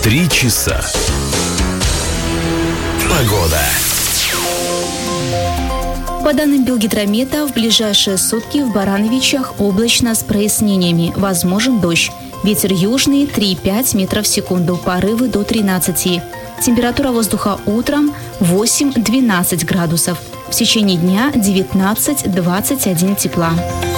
3 часа. Погода. По данным Белгидромета, в ближайшие сутки в Барановичах облачно с прояснениями. Возможен дождь. Ветер южный 3-5 метров в секунду, порывы до 13. Температура воздуха утром 8-12 градусов. В течение дня 19-21 тепла.